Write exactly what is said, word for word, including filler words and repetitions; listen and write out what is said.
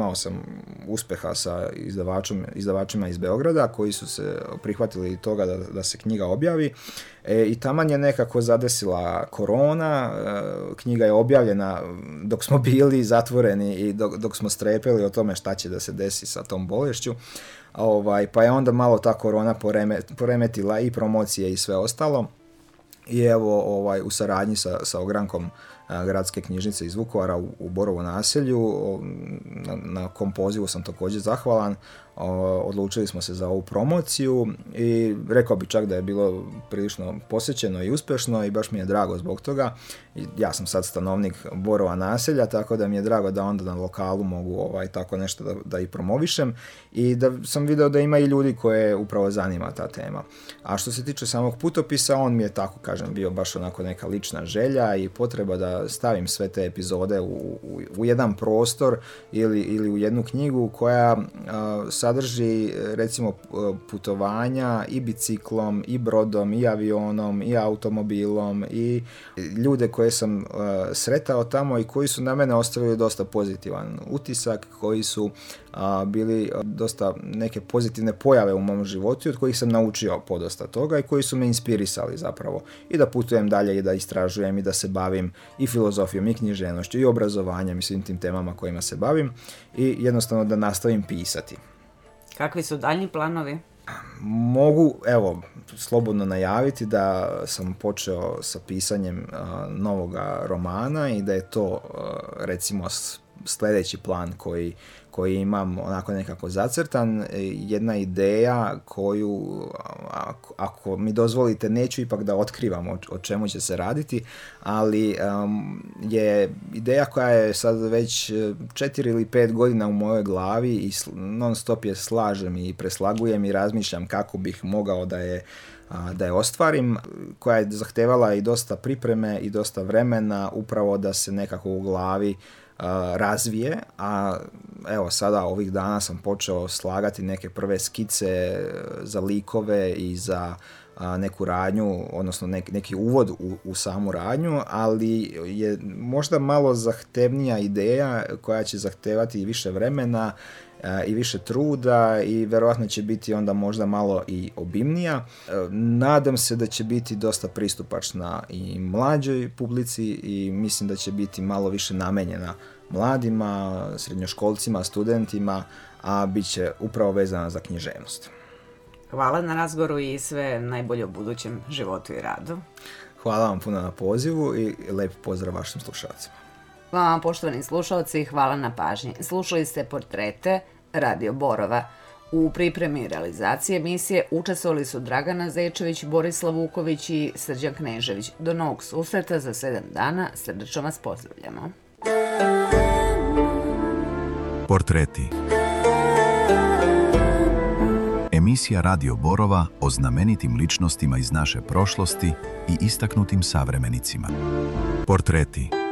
imao sam uspjeha sa izdavačom, izdavačima iz Beograda koji su se prihvatili toga da, da se knjiga objavi. E, I taman je nekako zadesila korona, e, knjiga je objavljena dok smo bili zatvoreni i dok, dok smo strepeli o tome šta će da se desi sa tom bolešću. Ovaj, pa je onda malo ta korona poreme, poremetila i promocije i sve ostalo. I evo ovaj, u saradnji sa, sa ogrankom a, gradske knjižnice iz Vukovara u, u Borovo naselju, o, na, na kom pozivu sam također zahvalan, o, odlučili smo se za ovu promociju i rekao bi čak da je bilo prilično posjećeno i uspješno i baš mi je drago zbog toga. I ja sam sad stanovnik Borova naselja, tako da mi je drago da onda na lokalu mogu ovaj, tako nešto da, da i promovišem i da sam video da ima i ljudi koje upravo zanima ta tema. A što se tiče samog putopisa, on mi je tako, kažem, bio baš onako neka lična želja i potreba da stavim sve te epizode u, u, u jedan prostor ili, ili u jednu knjigu koja a, sadrži recimo putovanja i biciklom, i brodom, i avionom, i automobilom, i ljude koje sam uh, sretao tamo i koji su na mene ostavili dosta pozitivan utisak, koji su uh, bili uh, dosta neke pozitivne pojave u mom životu od kojih sam naučio podosta toga i koji su me inspirisali zapravo i da putujem dalje i da istražujem i da se bavim i filozofijom i književnošću i obrazovanjem i svim tim temama kojima se bavim i jednostavno da nastavim pisati. Kakvi su daljnji planovi? Mogu, evo, slobodno najaviti da sam počeo sa pisanjem uh, novoga romana i da je to, uh, recimo, sljedeći plan koji, koji imam onako nekako zacrtan. Jedna ideja koju, ako, ako mi dozvolite, neću ipak da otkrivam o, o čemu će se raditi, ali um, je ideja koja je sad već četiri ili pet godina u mojoj glavi i non stop je slažem i preslagujem i razmišljam kako bih mogao da je da je ostvarim, koja je zahtevala i dosta pripreme i dosta vremena upravo da se nekako u glavi Uh, razvije, a evo sada ovih dana sam počeo slagati neke prve skice za likove i za uh, neku radnju, odnosno nek, neki uvod u, u samu radnju, ali je možda malo zahtevnija ideja koja će zahtevati više vremena uh, i više truda i verovatno će biti onda možda malo i obimnija. Uh, nadam se da će biti dosta pristupačna i mlađoj publici i mislim da će biti malo više namenjena mladima, srednjoškolcima, studentima, a bit će upravo vezana za književnost. Hvala na razgovoru i sve najbolje u budućem životu i radu. Hvala vam puno na pozivu i lep pozdrav vašim slušalcima. Vama, poštovani slušalci, hvala na pažnji. Slušali ste Portrete Radio Borova. U pripremi i realizaciji emisije učestvovali su Dragana Zečević, Borislav Vuković i Srđan Knežević. Do novog susreta za sedam dana. Srdačno vas pozdravljamo. Portreti. Emisija Radio Borova o znamenitim ličnostima iz naše prošlosti i istaknutim savremenicima. Portreti.